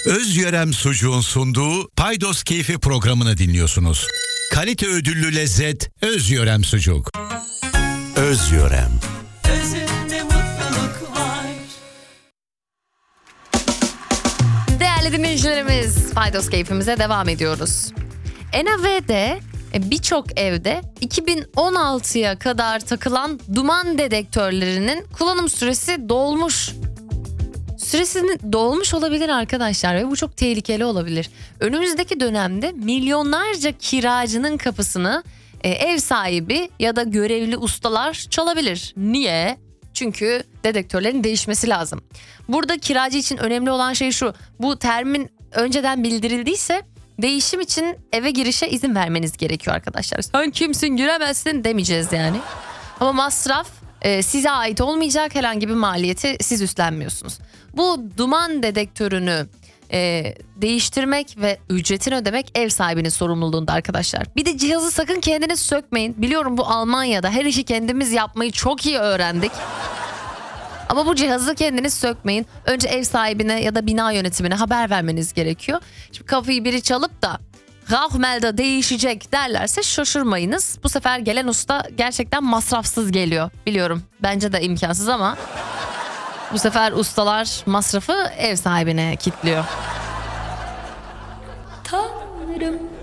Özyörem Sucuğun sunduğu Paydos Keyfi programını dinliyorsunuz. Kalite ödüllü lezzet Özyörem Sucuk. Özyörem. Özünde mutluluk var. Değerli dinleyicilerimiz, Paydos Keyfimize devam ediyoruz. NAV'de birçok evde 2016'ya kadar takılan duman dedektörlerinin kullanım süresi dolmuş. Süresinin dolmuş olabilir arkadaşlar ve bu çok tehlikeli olabilir. Önümüzdeki dönemde milyonlarca kiracının kapısını ev sahibi ya da görevli ustalar çalabilir. Niye? Çünkü dedektörlerin değişmesi lazım. Burada kiracı için önemli olan şey şu: bu termin önceden bildirildiyse değişim için eve girişe izin vermeniz gerekiyor arkadaşlar. Sen kimsin, giremezsin demeyeceğiz yani. Ama masraf size ait olmayacak, herhangi bir maliyeti siz üstlenmiyorsunuz. Bu duman dedektörünü değiştirmek ve ücretini ödemek ev sahibinin sorumluluğunda arkadaşlar. Bir de cihazı sakın kendiniz sökmeyin. Biliyorum, bu Almanya'da her işi kendimiz yapmayı çok iyi öğrendik. Ama bu cihazı kendiniz sökmeyin. Önce ev sahibine ya da bina yönetimine haber vermeniz gerekiyor. Şimdi kapıyı biri çalıp da Rauchmelder değişecek derlerse şaşırmayınız. Bu sefer gelen usta gerçekten masrafsız geliyor. Biliyorum, bence de imkansız ama bu sefer ustalar masrafı ev sahibine kilitliyor. Tanrım